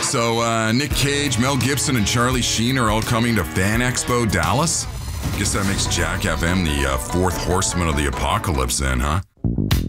So, Nick Cage, Mel Gibson, and Charlie Sheen are all coming to Fan Expo Dallas? Guess that makes Jack FM the fourth horseman of the apocalypse then, huh?